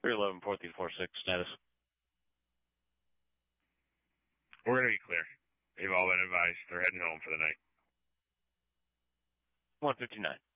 311, 4346, status. We're going to be clear. They've all been advised. They're heading home for the night. 159.